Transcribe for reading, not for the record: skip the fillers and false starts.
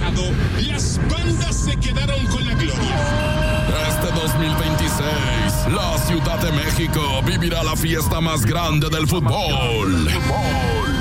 pasado, las bandas se quedaron con la gloria. Este 2026, la Ciudad de México vivirá la fiesta más grande del fútbol.